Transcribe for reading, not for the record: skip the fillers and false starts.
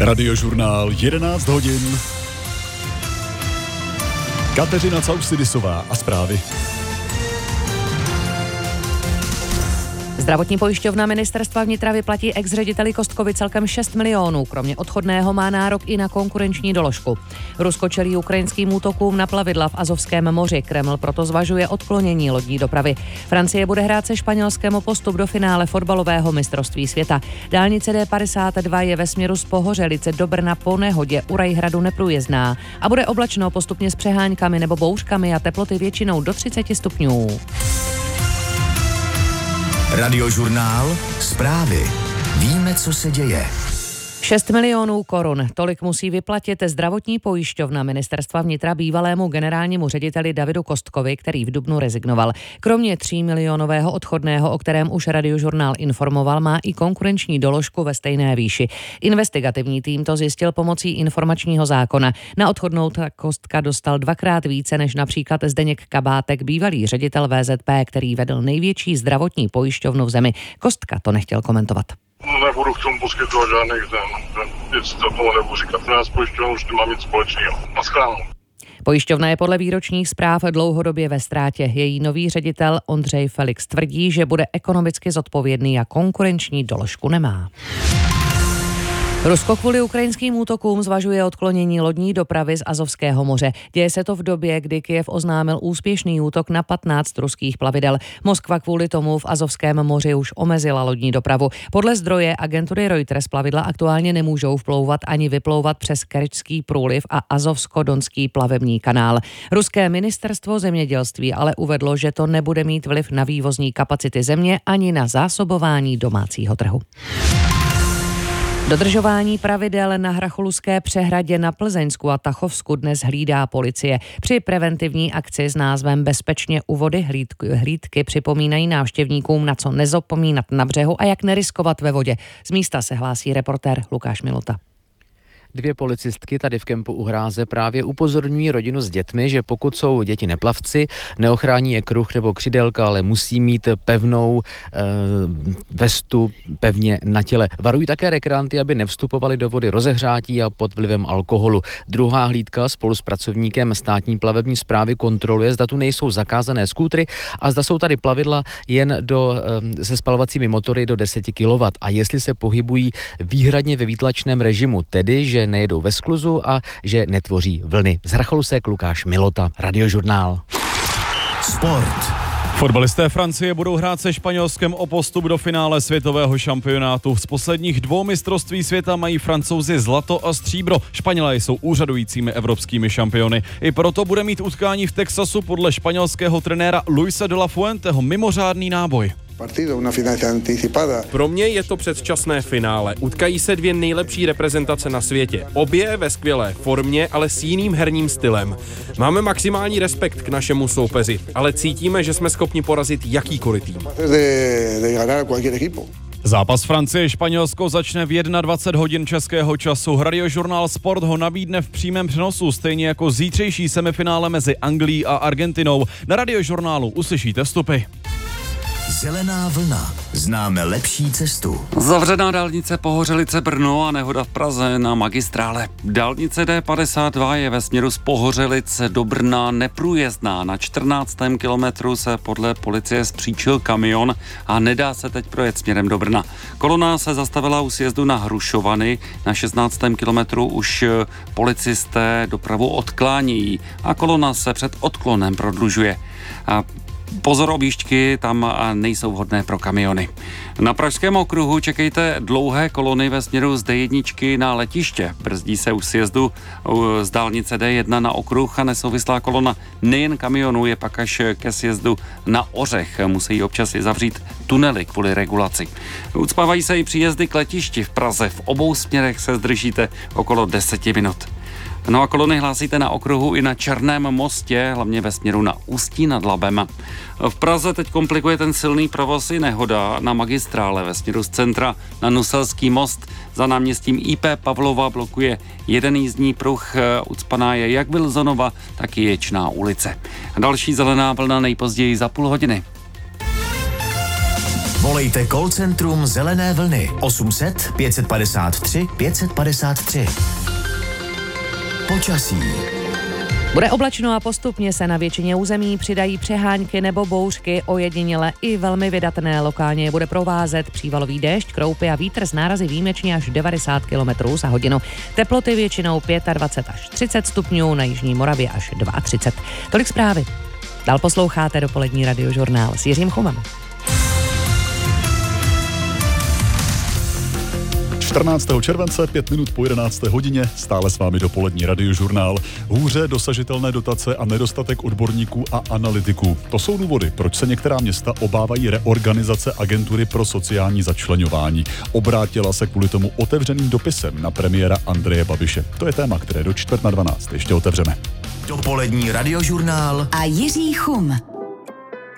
Radiožurnál 11 hodin. Kateřina Caussidisová a zprávy. Zdravotní pojišťovna ministerstva vnitra vyplatí ex-řediteli Kostkovi celkem 6 milionů. Kromě odchodného má nárok i na konkurenční doložku. Rusko čelí ukrajinským útokům na plavidla v Azovském moři. Kreml proto zvažuje odklonění lodní dopravy. Francie bude hrát se Španělskem o postup do finále fotbalového mistrovství světa. Dálnice D52 je ve směru z Pohořelice do Brna po nehodě u Rajhradu neprůjezdná a bude oblačno postupně s přeháňkami nebo bouřkami a teploty většinou do 30 stupňů. Radiožurnál, zprávy. Víme, co se děje. 6 milionů korun. Tolik musí vyplatit zdravotní pojišťovna ministerstva vnitra bývalému generálnímu řediteli Davidu Kostkovi, který v dubnu rezignoval. Kromě 3 milionového odchodného, o kterém už Radiožurnál informoval, má i konkurenční doložku ve stejné výši. Investigativní tým to zjistil pomocí informačního zákona. Na odchodnou Kostka dostal 2krát více než například Zdeněk Kabátek, bývalý ředitel VZP, který vedl největší zdravotní pojišťovnu v zemi. Kostka to nechtěl komentovat. Nebudu k tomu poskytovat žádných nic toho nebudu říkat. Nás pojišťovna už nemá nic společného. Naschledanou. Pojišťovna je podle výročních zpráv dlouhodobě ve ztrátě. Její nový ředitel Ondřej Felix tvrdí, že bude ekonomicky zodpovědný a konkurenční doložku nemá. Rusko kvůli ukrajinským útokům zvažuje odklonění lodní dopravy z Azovského moře. Děje se to v době, kdy Kyjev oznámil úspěšný útok na 15 ruských plavidel. Moskva kvůli tomu v Azovském moři už omezila lodní dopravu. Podle zdroje agentury Reuters plavidla aktuálně nemůžou vplouvat ani vyplouvat přes Kerčský průliv a Azovsko-Donský plavební kanál. Ruské ministerstvo zemědělství ale uvedlo, že to nebude mít vliv na vývozní kapacity země ani na zásobování domácího trhu. Dodržování pravidel na Hracholuské přehradě na Plzeňsku a Tachovsku dnes hlídá policie. Při preventivní akci s názvem Bezpečně u vody hlídky připomínají návštěvníkům, na co nezapomínat na břehu a jak neriskovat ve vodě. Z místa se hlásí reportér Lukáš Milota. 2 policistky tady v kempu u Hráze právě upozorňují rodinu s dětmi, že pokud jsou děti neplavci, neochrání je kruh nebo křidélka, ale musí mít pevnou vestu pevně na těle. Varují také rekreanty, aby nevstupovali do vody rozehřátí a pod vlivem alkoholu. Druhá hlídka spolu s pracovníkem státní plavební správy kontroluje, zda tu nejsou zakázané skútry a zda jsou tady plavidla jen se spalovacími motory do 10 kW a jestli se pohybují výhradně ve výtlačném režimu, tedy že nejedou ve skluzu a že netvoří vlny. Z Hracholsek Lukáš Milota, Radiožurnál. Sport. Fotbalisté Francie budou hrát se Španělskem o postup do finále světového šampionátu. Z posledních 2 mistrovství světa mají Francouzi zlato a stříbro. Španělé jsou úřadujícími evropskými šampiony. I proto bude mít utkání v Texasu podle španělského trenéra Luisa de la Fuenteho mimořádný náboj. Pro mě je to předčasné finále. Utkají se 2 nejlepší reprezentace na světě. Obě ve skvělé formě, ale s jiným herním stylem. Máme maximální respekt k našemu soupeři, ale cítíme, že jsme schopni porazit jakýkoliv tým. Zápas Francie-Španělsko začne v 21 hodin českého času. Radiožurnál Sport ho nabídne v přímém přenosu, stejně jako zítřejší semifinále mezi Anglií a Argentinou. Na Radiožurnálu uslyšíte vstupy. Zelená vlna. Známe lepší cestu. Zavřená dálnice Pohořelice Brno a nehoda v Praze na magistrále. Dálnice D52 je ve směru z Pohořelice do Brna neprůjezdná. Na 14. kilometru se podle policie zpříčil kamion a nedá se teď projet směrem do Brna. Kolona se zastavila u sjezdu na Hrušovany. Na 16. kilometru už policisté dopravu odklánějí a kolona se před odklonem prodlužuje. Pozor, objížďky tam nejsou vhodné pro kamiony. Na Pražském okruhu čekejte dlouhé kolony ve směru z D1 na letiště. Brzdí se u sjezdu z dálnice D1 na okruh a nesouvislá kolona nejen kamionů je pak až ke sjezdu na Ořech. Musí občas i zavřít tunely kvůli regulaci. Ucpávají se i příjezdy k letišti v Praze. V obou směrech se zdržíte okolo 10 minut. No a kolony hlásíte na okruhu i na Černém mostě, hlavně ve směru na Ústí nad Labem. V Praze teď komplikuje ten silný provoz i nehoda na magistrále ve směru z centra na Nuselský most. Za náměstím IP Pavlova blokuje jeden jízdní pruh, ucpaná je jak Wilsonova, tak i Ječná ulice. Další zelená vlna nejpozději za půl hodiny. Volejte call centrum Zelené vlny 800 553 553. Počasí. Bude oblačno a postupně se na většině území přidají přehánky nebo bouřky, ojediněle i velmi vydatné. Lokálně je bude provázet přívalový déšť, kroupy a vítr s nárazy výjimečně až 90 km za hodinu. Teploty většinou 25 až 30 stupňů, na jižní Moravě až 32. Tolik zprávy. Dál posloucháte dopolední radiožurnál s Jiřím Chumem. 14. července, 5 minut po 11. hodině, stále s vámi dopolední radiožurnál. Hůře dosažitelné dotace a nedostatek odborníků a analytiků. To jsou důvody, proč se některá města obávají reorganizace agentury pro sociální začleňování. Obrátila se kvůli tomu otevřeným dopisem na premiéra Andreje Babiše. To je téma, které do 11:45 ještě otevřeme. Dopolední radiožurnál a Jiří Chum.